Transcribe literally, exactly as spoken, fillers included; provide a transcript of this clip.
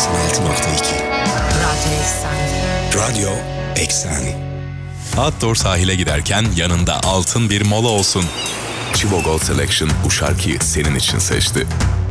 doksan altı nokta iki. Radyo Eksen. Radyo Eksen. Outdoor sahile giderken yanında altın bir mola olsun. Chivo Gold Selection bu şarkıyı senin için seçti.